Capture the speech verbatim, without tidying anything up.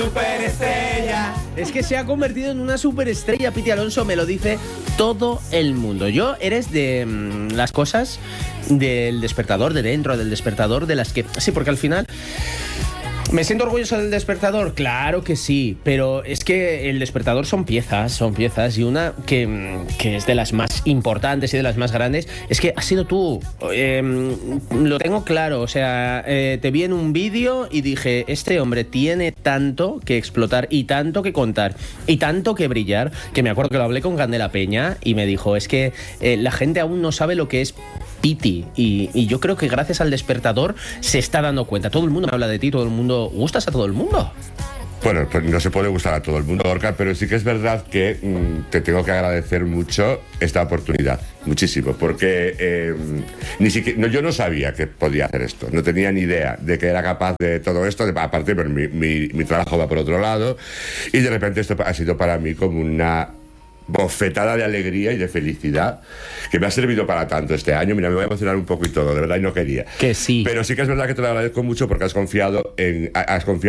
Superestrella. Es que se ha convertido en una superestrella, Piti Alonso, me lo dice todo el mundo. Yo eres de mmm, las cosas del despertador, de dentro del despertador, de las que... Sí, porque al final... ¿Me siento orgulloso del despertador? Claro que sí, pero es que el despertador son piezas, son piezas, y una que, que es de las más importantes y de las más grandes es que has sido tú. Eh, lo tengo claro, o sea, eh, te vi en un vídeo y dije, este hombre tiene tanto que explotar y tanto que contar y tanto que brillar, que me acuerdo que lo hablé con Candela Peña y me dijo, es que eh, la gente aún no sabe lo que es Piti, y, y yo creo que gracias al despertador se está dando cuenta. Todo el mundo habla de ti, todo el mundo... ¿Gustas a todo el mundo? Bueno, pues no se puede gustar a todo el mundo, Gorka, pero sí que es verdad que mmm, te tengo que agradecer mucho esta oportunidad, muchísimo, porque eh, ni siquiera, no, yo no sabía que podía hacer esto, no tenía ni idea de que era capaz de todo esto, de, aparte pero mi, mi, mi trabajo va por otro lado, y de repente esto ha sido para mí como una bofetada de alegría y de felicidad que me ha servido para tanto este año. Mira, me voy a emocionar un poco y todo, de verdad, y no quería. Que sí. Pero sí que es verdad que te lo agradezco mucho porque has confiado en, has confiado